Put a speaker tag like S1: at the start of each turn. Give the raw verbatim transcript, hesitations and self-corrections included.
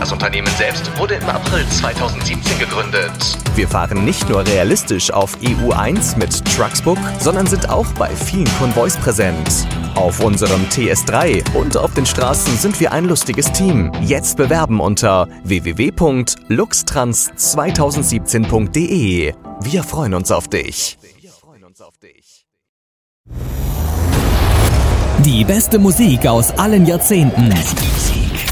S1: Das Unternehmen selbst wurde im April zweitausendsiebzehn gegründet.
S2: Wir fahren nicht nur realistisch auf E U eins mit Trucksbook, sondern sind auch bei vielen Konvois präsent. Auf unserem T S drei und auf den Straßen sind wir ein lustiges Team. Jetzt bewerben unter w w w punkt luxtrans zweitausendsiebzehn punkt d e. Wir freuen uns auf dich.
S3: Die beste Musik aus allen Jahrzehnten.